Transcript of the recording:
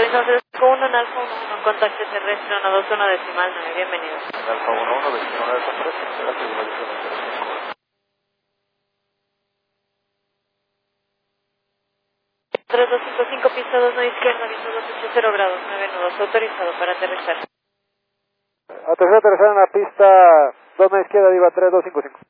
San Francisco 1 en Alfa 11, contacto terrestre 121 decimal 9, bienvenido. En Alfa 11, destino de San Francisco, la segunda división 05. 3255, pista 2, no izquierda, viento 280 grados, 9 nudos, autorizado para aterrizar. Aterrizar en la pista 2 no izquierda, Diva 3255.